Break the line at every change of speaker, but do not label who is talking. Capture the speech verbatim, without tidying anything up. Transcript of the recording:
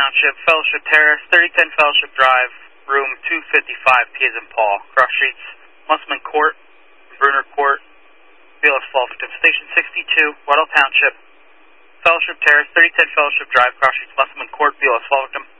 Township, Fellowship Terrace, thirty ten Fellowship Drive, room two fifty-five, P as in Paul. Cross streets, Musselman Court, Bruner Court, B L S Fluffington. Station sixty-two, Weddell Township, Fellowship Terrace, thirty ten Fellowship Drive, cross streets, Musselman Court, B L S Fluffington.